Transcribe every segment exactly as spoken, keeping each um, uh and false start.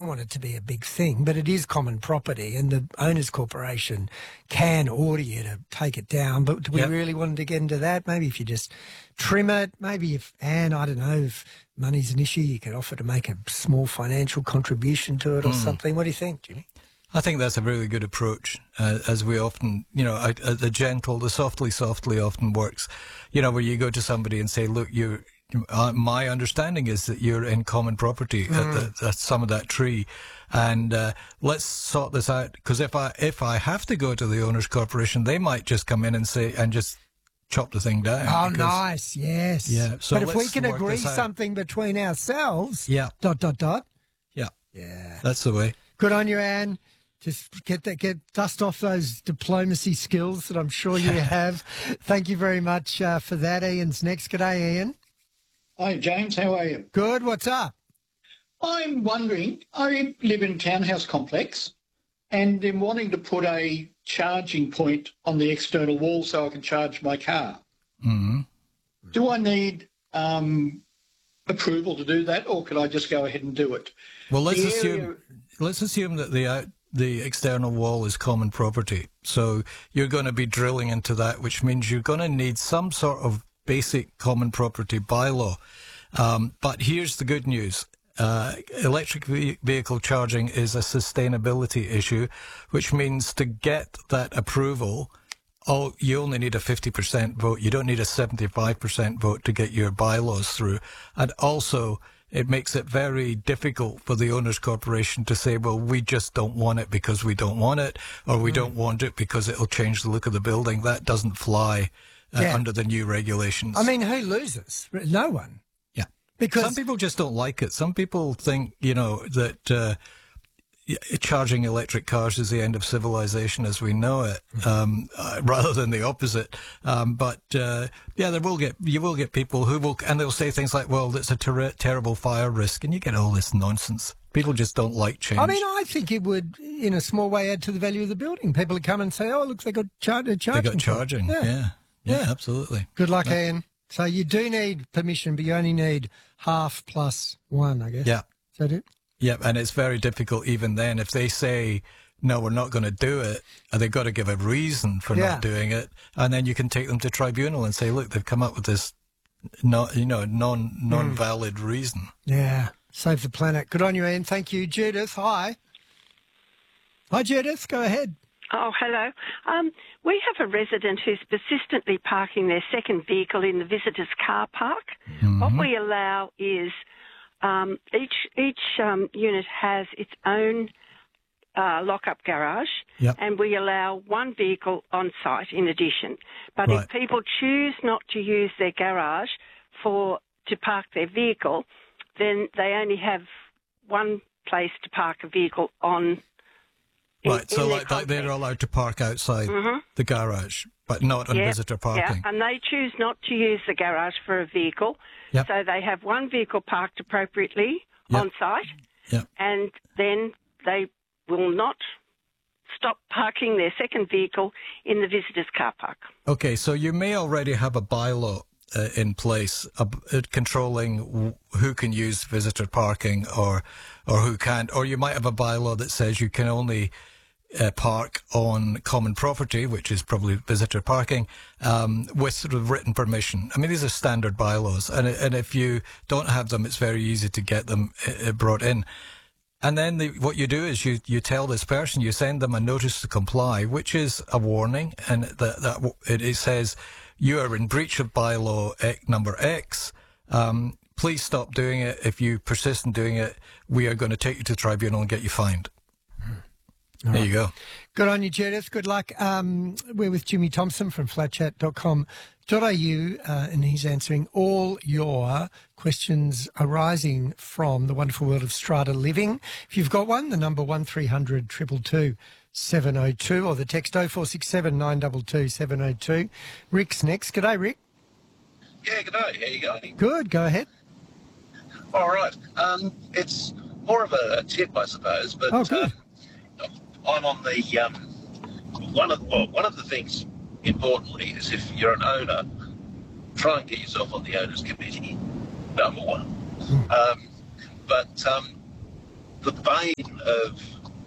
want it to be a big thing, but it is common property, and the owners' corporation can order you to take it down. But do we yep. really want to get into that? Maybe if you just trim it, maybe if, and I don't know, if money's an issue, you could offer to make a small financial contribution to it or mm. something. What do you think, Jimmy? I think that's a really good approach, uh, as we often, you know, uh, the gentle, the softly, softly often works, you know, where you go to somebody and say, look, you, uh, my understanding is that you're in common property mm. at, the, at some of that tree, and uh, let's sort this out, because if I, if I have to go to the owners' corporation, they might just come in and say, and just chop the thing down. Oh, because, nice, yes. Yeah. So but if we can agree something between ourselves, yeah. dot, dot, dot. Yeah. Yeah. That's the way. Good on you, Anne. Just get that, get dust off those diplomacy skills that I'm sure you have. Thank you very much uh, for that. Ian's next. G'day, Ian. Hi, James. How are you? Good. What's up? I'm wondering, I live in a townhouse complex and am wanting to put a charging point on the external wall so I can charge my car. Mm-hmm. Do I need um, approval to do that, or could I just go ahead and do it? Well, let's the assume area... let's assume that the out, the external wall is common property. So you're going to be drilling into that, which means you're going to need some sort of basic common property bylaw. Um, but here's the good news. Uh, electric vehicle charging is a sustainability issue, which means to get that approval, oh, you only need a fifty percent vote. You don't need a seventy-five percent vote to get your bylaws through. And also, it makes it very difficult for the owners' corporation to say, well, we just don't want it because we don't want it, or we mm. don't want it because it'll change the look of the building. That doesn't fly uh, yeah. under the new regulations. I mean, who loses? No one. Yeah. Because some people just don't like it. Some people think, you know, that uh, charging electric cars is the end of civilization as we know it, um, uh, rather than the opposite. Um, but uh, yeah, there will get you will get people who will, and they'll say things like, "Well, it's a ter- terrible fire risk," and you get all this nonsense. People just don't like change. I mean, I think it would, in a small way, add to the value of the building. People would come and say, "Oh, look, they got char- charging." They got charging. Yeah, yeah, yeah, yeah. Absolutely. Good luck, yeah. Ian. So you do need permission, but you only need half plus one, I guess. Yeah. Is that it? Yeah, and it's very difficult even then. If they say, no, we're not going to do it, they've got to give a reason for yeah. not doing it. And then you can take them to tribunal and say, look, they've come up with this not, you know, non, non-valid mm. reason. Yeah, save the planet. Good on you, Ian. Thank you. Judith, hi. Hi, Judith. Go ahead. Oh, hello. Um, we have a resident who's persistently parking their second vehicle in the visitors' car park. Mm-hmm. What we allow is... Um, each each um, unit has its own uh, lock-up garage, yep. and we allow one vehicle on site in addition. But right. if people choose not to use their garage for to park their vehicle, then they only have one place to park a vehicle on. Right, in, so in like, like they're allowed to park outside mm-hmm. the garage, but not on yep. visitor parking. Yeah, and they choose not to use the garage for a vehicle. Yep. So they have one vehicle parked appropriately yep. on site, yep. and then they will not stop parking their second vehicle in the visitors' car park. Okay, so you may already have a bylaw uh, in place uh, controlling w- who can use visitor parking or or who can't, or you might have a bylaw that says you can only Uh, park on common property, which is probably visitor parking, um, with sort of written permission. I mean, these are standard bylaws, and and if you don't have them, it's very easy to get them uh, brought in. And then the, what you do is you, you tell this person, you send them a notice to comply, which is a warning, and that, that it, it says you are in breach of bylaw number X. Um, please stop doing it. If you persist in doing it, we are going to take you to tribunal and get you fined. All there right. you go. Good on you, Judith. Good luck. Um, we're with Jimmy Thompson from flat chat dot com dot a u, uh, and he's answering all your questions arising from the wonderful world of strata living. If you've got one, the number one three hundred two two two seven oh two or the text oh four six seven nine two two seven oh two. Rick's next. G'day, Rick. Yeah, g'day. How you going? Good. Go ahead. All right. Um, it's more of a tip, I suppose, but... Oh, good. Um, I'm on the um, one of well, one of the things importantly is if you're an owner, try and get yourself on the owners committee. Number one, mm. um, but um, the bane of,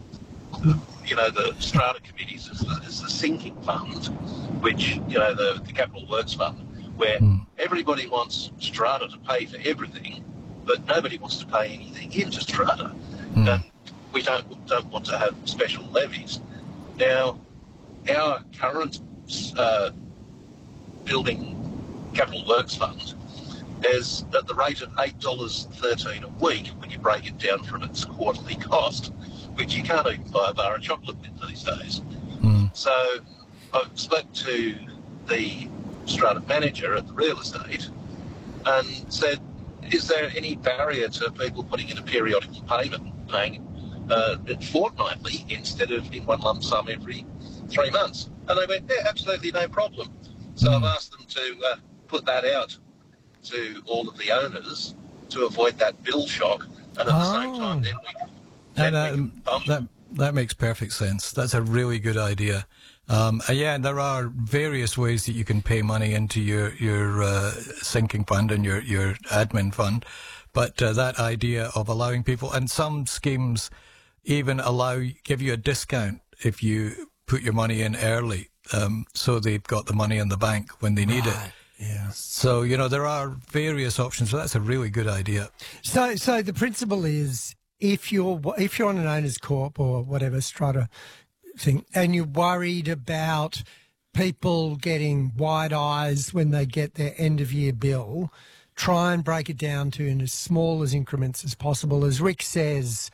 you know, the strata committees is the, is the sinking fund, which, you know, the, the Capital Works Fund, where mm. everybody wants strata to pay for everything, but nobody wants to pay anything into strata. Mm. And we don't, don't want to have special levies. Now, our current uh, building Capital Works Fund is at the rate of eight dollars thirteen a week when you break it down from its quarterly cost, which you can't even buy a bar of chocolate with these days. Mm. So I spoke to the strata manager at the real estate and said, is there any barrier to people putting in a periodical payment, paying uh, it fortnightly instead of in one lump sum every three months? And they went, yeah, absolutely no problem. So mm. I've asked them to uh, put that out to all of the owners to avoid that bill shock, and at the oh. same time then we can, then and, we um, can bump. that, that makes perfect sense. That's a really good idea. Um, and yeah, there are various ways that you can pay money into your, your uh, sinking fund and your, your admin fund. But uh, that idea of allowing people, and some schemes even allow, give you a discount if you put your money in early. Um, so they've got the money in the bank when they need right. it. Yeah. So, you know, there are various options. So that's a really good idea. So, so the principle is if you're, if you're on an owner's corp or whatever strata thing, and you're worried about people getting wide eyes when they get their end of year bill, try and break it down to in as small as increments as possible. As Rick says,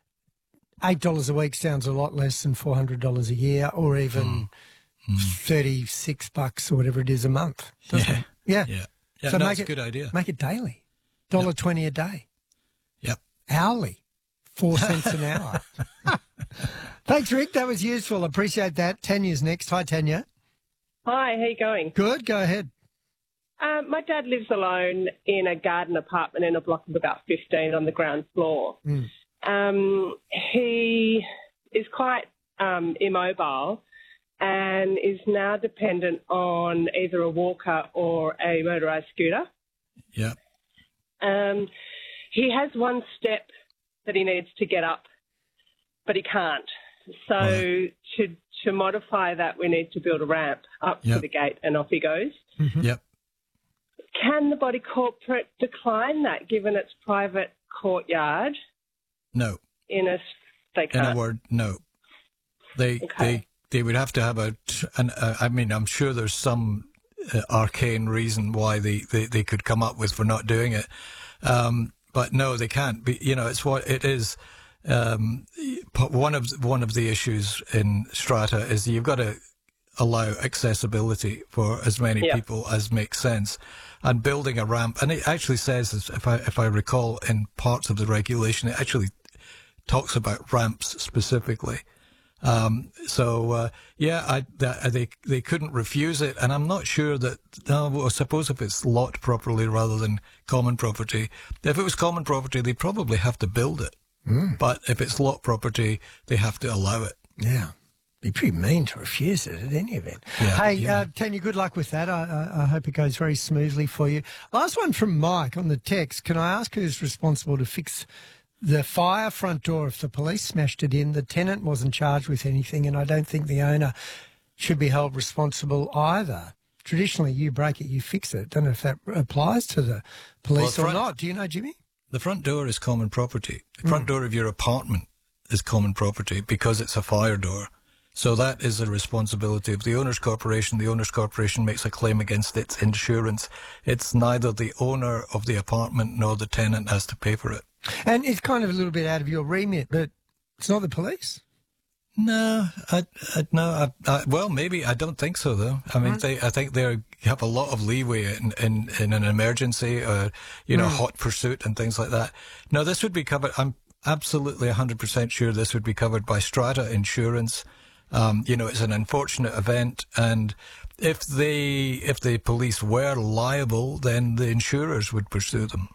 eight dollars a week sounds a lot less than four hundred dollars a year, or even mm. Mm. thirty-six bucks or whatever it is a month. Doesn't yeah. it? Yeah. Yeah. Yeah. So no, make it's it, a good idea. Make it daily. one dollar twenty yep. a day. Yep. Hourly. Four cents an hour. Thanks, Rick. That was useful. Appreciate that. Tanya's next. Hi, Tanya. Hi, how you going? Good. Go ahead. Um, my dad lives alone in a garden apartment in a block of about fifteen on the ground floor. Mm. Um, he is quite um, immobile and is now dependent on either a walker or a motorised scooter. Yeah. Um, he has one step that he needs to get up, but he can't. So right. to to modify that, we need to build a ramp up yep. to the gate, and off he goes. Mm-hmm. Yep. Can the body corporate decline that, given its private courtyard? No. In a, they can't. In a word, no. They okay. they they would have to have a. An, uh, I mean, I'm sure there's some uh, arcane reason why they, they, they could come up with for not doing it, um, but no, they can't. Be, you know, it's what it is. Um, one of one of the issues in strata is you've got to allow accessibility for as many yeah. people as makes sense, and building a ramp. And it actually says, if I if I recall, in parts of the regulation, it actually talks about ramps specifically. Um, so uh, yeah, I, that, they they couldn't refuse it, and I'm not sure that. No, well, I suppose if it's lot properly rather than common property, if it was common property, they'd probably have to build it. Mm. But if it's lot property, they have to allow it. Yeah. Be pretty mean to refuse it at any event. Yeah, hey, yeah. Uh, Tanya, good luck with that. I, I, I hope it goes very smoothly for you. Last one from Mike on the text. Can I ask who's responsible to fix the fire front door if the police smashed it in? The tenant wasn't charged with anything, and I don't think the owner should be held responsible either. Traditionally, you break it, you fix it. Don't know if that applies to the police well, front, or not. Do you know, Jimmy? The front door is common property. The front mm. door of your apartment is common property because it's a fire door. So that is the responsibility of the owner's corporation. The owner's corporation makes a claim against its insurance. It's neither the owner of the apartment nor the tenant has to pay for it. And it's kind of a little bit out of your remit, but it's not the police? No, I, I, no. I, I, well, maybe. I don't think so, though. I mean, right. they, I think they have a lot of leeway in, in, in an emergency or, you know, mm. hot pursuit and things like that. No, this would be covered. I'm absolutely one hundred percent sure this would be covered by strata insurance. Um, you know, it's an unfortunate event, and if they, if the police were liable, then the insurers would pursue them.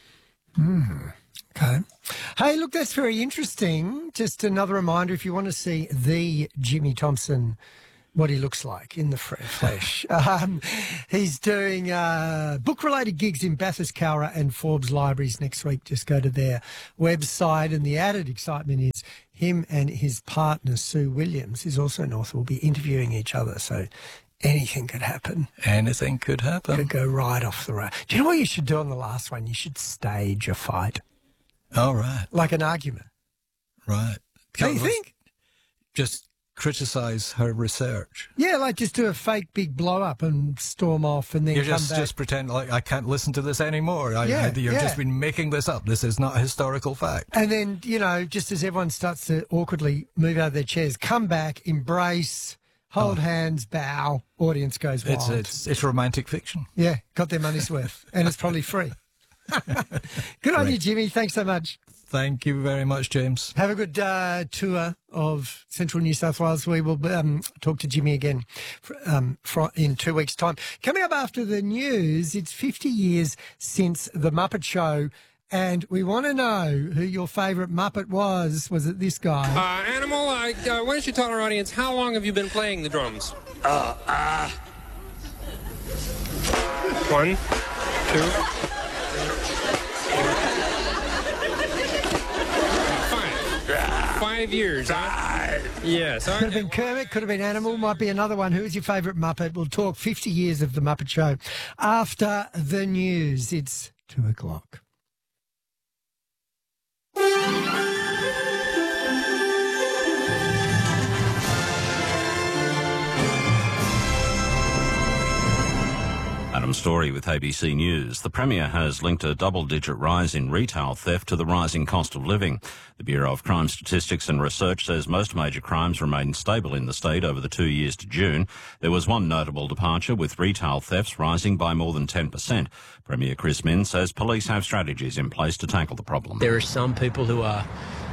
Hmm. Okay. Hey, look, that's very interesting. Just another reminder, if you want to see the Jimmy Thompson what he looks like in the flesh. um, he's doing uh, book-related gigs in Bathurst, Cowra and Forbes Libraries next week. Just go to their website. And the added excitement is him and his partner, Sue Williams, who's also North, will be interviewing each other. So anything could happen. Anything could happen. Could go right off the road. Do you know what you should do on the last one? You should stage a fight. Oh, right. Like an argument. Right. Don't you think? Just criticise her research. Yeah, like just do a fake big blow up and storm off and then You come just back. just pretend like I can't listen to this anymore. I, Yeah, I, you've yeah. just been making this up. This is not a historical fact. And then, you know, just as everyone starts to awkwardly move out of their chairs, come back, embrace, hold Oh. hands, bow, audience goes wild. It's it's it's romantic fiction. Yeah, got their money's worth. And it's probably free. Good on Great. you, Jimmy. Thanks so much. Thank you very much, James. Have a good uh, tour of Central New South Wales. We will um, talk to Jimmy again for, um, for, in two weeks' time. Coming up after the news, it's fifty years since The Muppet Show, and we want to know who your favourite Muppet was. Was it this guy? Uh, Animal, uh, uh, why don't you tell our audience, how long have you been playing the drums? Uh, uh... One, two... Five. Five years, huh? Yes. Could have been Kermit, could have been Animal, might be another one. Who is your favourite Muppet? We'll talk fifty years of The Muppet Show after the news. It's two o'clock. Adam Story with A B C News. The Premier has linked a double-digit rise in retail theft to the rising cost of living. The Bureau of Crime Statistics and Research says most major crimes remained stable in the state over the two years to June. There was one notable departure, with retail thefts rising by more than ten percent. Premier Chris Minns says police have strategies in place to tackle the problem. There are some people who are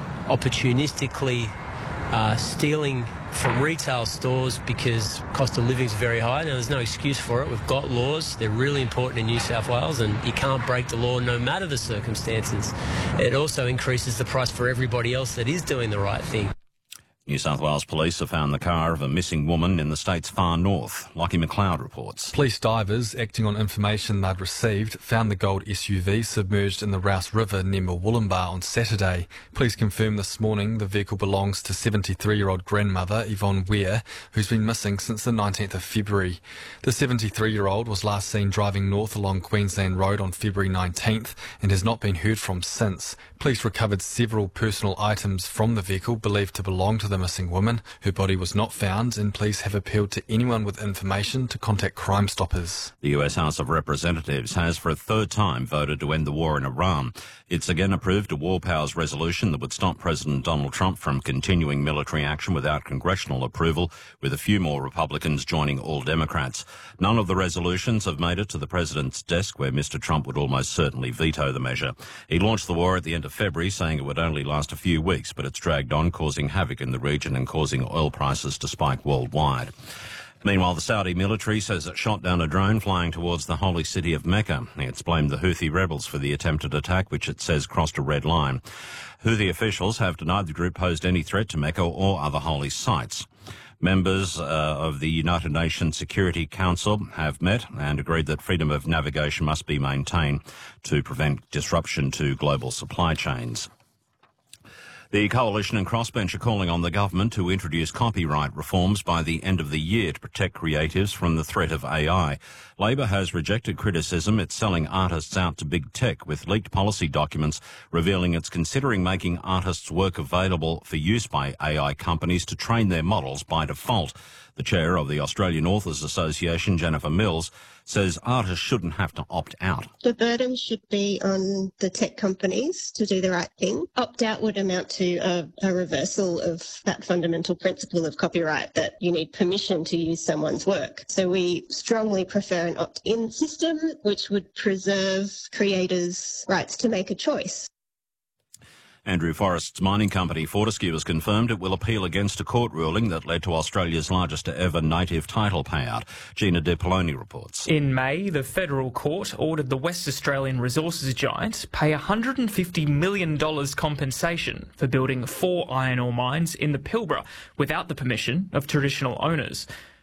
opportunistically uh, stealing from retail stores because cost of living is very high. Now, there's no excuse for it. We've got laws. They're really important in New South Wales, and you can't break the law no matter the circumstances. It also increases the price for everybody else that is doing the right thing. New South Wales police have found the car of a missing woman in the state's far north. Lockie McLeod reports. Police divers, acting on information they'd received, found the gold S U V submerged in the Rouse River near Murwillumbah on Saturday. Police confirmed this morning the vehicle belongs to seventy-three-year-old grandmother Yvonne Ware, who's been missing since the nineteenth of February. The seventy-three-year-old was last seen driving north along Queensland Road on February nineteenth and has not been heard from since. Police recovered several personal items from the vehicle believed to belong to the missing woman. Her body was not found, and police have appealed to anyone with information to contact Crime Stoppers. The U S House of Representatives has for a third time voted to end the war in Iran. It's again approved a war powers resolution that would stop President Donald Trump from continuing military action without congressional approval, with a few more Republicans joining all Democrats. None of the resolutions have made it to the president's desk, where Mister Trump would almost certainly veto the measure. He launched the war at the end of February, saying it would only last a few weeks, but it's dragged on, causing havoc in the region and causing oil prices to spike worldwide. Meanwhile, the Saudi military says it shot down a drone flying towards the holy city of Mecca. It's blamed the Houthi rebels for the attempted attack, which it says crossed a red line. Houthi officials have denied the group posed any threat to Mecca or other holy sites. Members uh, of the United Nations Security Council have met and agreed that freedom of navigation must be maintained to prevent disruption to global supply chains. The Coalition and Crossbench are calling on the government to introduce copyright reforms by the end of the year to protect creatives from the threat of A I. Labor has rejected criticism it's selling artists out to big tech, with leaked policy documents revealing it's considering making artists' work available for use by A I companies to train their models by default. The chair of the Australian Authors Association, Jennifer Mills, says artists shouldn't have to opt out. The burden should be on the tech companies to do the right thing. Opt-out would amount to a, a reversal of that fundamental principle of copyright, that you need permission to use someone's work. So we strongly prefer an opt-in system, which would preserve creators' rights to make a choice. Andrew Forrest's mining company Fortescue has confirmed it will appeal against a court ruling that led to Australia's largest ever native title payout. Gina De Poloni reports. In May, the federal court ordered the West Australian resources giant pay one hundred fifty million dollars compensation for building four iron ore mines in the Pilbara without the permission of traditional owners.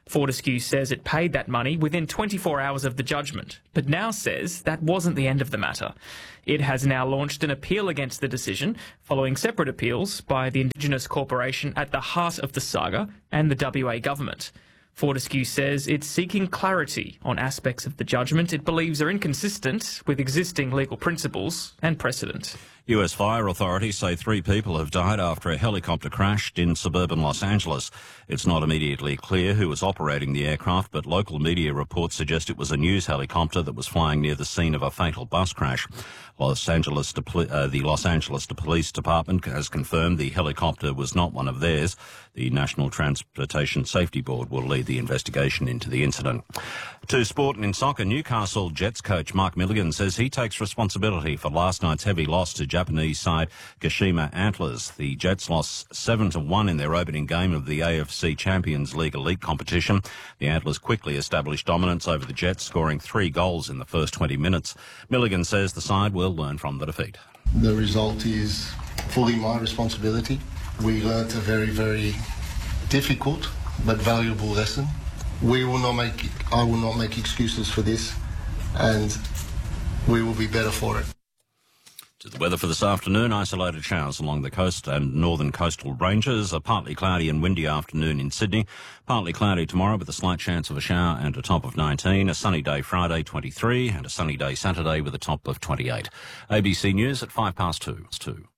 Fortescue says it paid that money within twenty-four hours of the judgment, but now says that wasn't the end of the matter. It has now launched an appeal against the decision, following separate appeals by the Indigenous corporation at the heart of the saga and the W A government. Fortescue says it's seeking clarity on aspects of the judgment it believes are inconsistent with existing legal principles and precedent. U S fire authorities say three people have died after a helicopter crashed in suburban Los Angeles. It's not immediately clear who was operating the aircraft, but local media reports suggest it was a news helicopter that was flying near the scene of a fatal bus crash. Los Angeles, uh, the Los Angeles Police Department has confirmed the helicopter was not one of theirs. The National Transportation Safety Board will lead the investigation into the incident. To sport and in soccer, Newcastle Jets coach Mark Milligan says he takes responsibility for last night's heavy loss to Japanese side Kashima Antlers. The Jets lost seven to one in their opening game of the A F C Champions League elite competition. The Antlers quickly established dominance over the Jets, scoring three goals in the first twenty minutes. Milligan says the side will learn from the defeat. The result is fully my responsibility. We learnt a very, very difficult but valuable lesson. We will not make, I will not make excuses for this, and we will be better for it. To the weather for this afternoon, isolated showers along the coast and northern coastal ranges. A partly cloudy and windy afternoon in Sydney. Partly cloudy tomorrow with a slight chance of a shower and a top of nineteen. A sunny day Friday, twenty-three, and a sunny day Saturday with a top of twenty-eight. A B C News at five past two. two.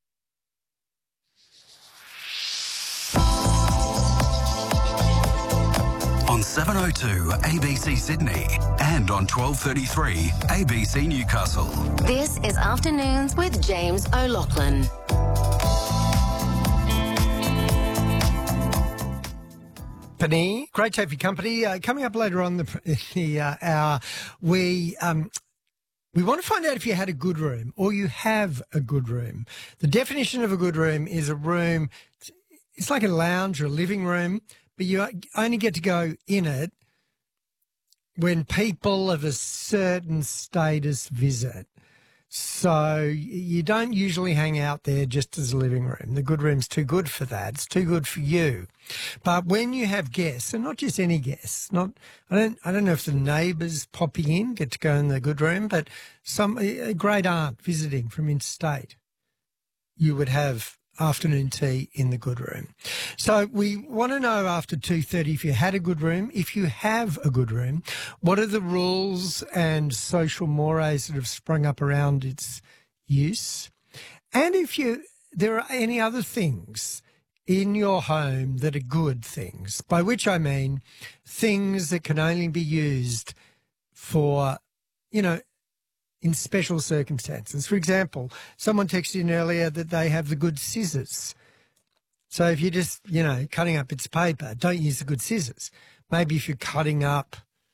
On seven oh two A B C Sydney and on twelve thirty-three A B C Newcastle. This is Afternoons with James O'Loughlin. Penny, great to have your company. Uh, coming up later on the, the uh, hour, we um, we want to find out if you had a good room or you have a good room. The definition of a good room is a room, it's like a lounge or a living room, but you only get to go in it when people of a certain status visit. So you don't usually hang out there just as a living room. The good room's too good for that. It's too good for you. But when you have guests, and not just any guests, not I don't I don't know if the neighbours popping in get to go in the good room, but some a great aunt visiting from interstate, you would have afternoon tea in the good room. So we want to know after two thirty if you had a good room. If you have a good room, what are the rules and social mores that have sprung up around its use? And if you there are any other things in your home that are good things, by which I mean things that can only be used for, you know, in special circumstances. For example, someone texted in earlier that they have the good scissors. So if you're just, you know, cutting up its paper, don't use the good scissors. Maybe if you're cutting up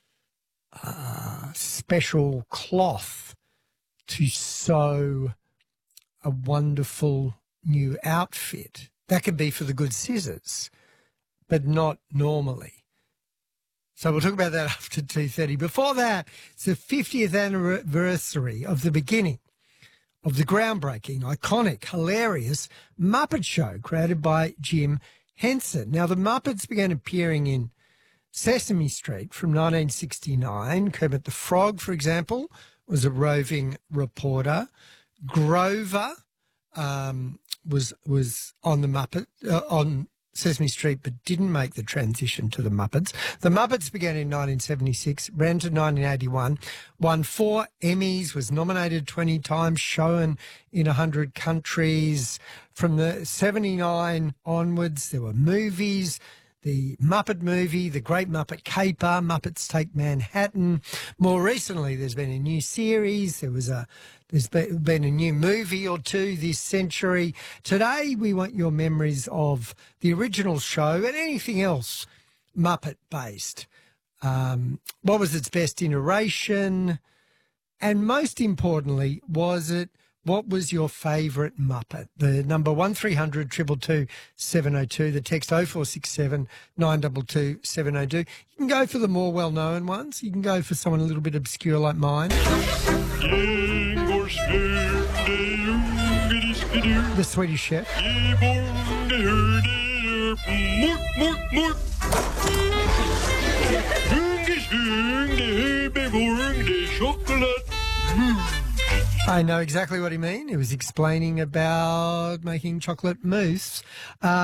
uh, special cloth to sew a wonderful new outfit, that could be for the good scissors, but not normally. So we'll talk about that after two thirty. Before that, it's the fiftieth anniversary of the beginning of the groundbreaking, iconic, hilarious Muppet Show created by Jim Henson. Now, the Muppets began appearing in Sesame Street from nineteen sixty-nine. Kermit the Frog, for example, was a roving reporter. Grover um, was was on the Muppet uh, on. Sesame Street, but didn't make the transition to the Muppets. The Muppets began in nineteen seventy-six, ran to nineteen eighty-one, won four Emmys, was nominated twenty times, shown in one hundred countries. From the seventy-nine onwards, there were movies, the Muppet Movie, The Great Muppet Caper, Muppets Take Manhattan. More recently, there's been a new series. There was a There's been a new movie or two this century. Today, we want your memories of the original show and anything else Muppet-based. Um, what was its best iteration? And most importantly, was it, what was your favourite Muppet? The number one three hundred two two two seven oh two, the text oh four six seven nine two two seven oh two. You can go for the more well-known ones. You can go for someone a little bit obscure like mine. The Swedish Chef. I know exactly what he mean. He was explaining about making chocolate mousse. Uh,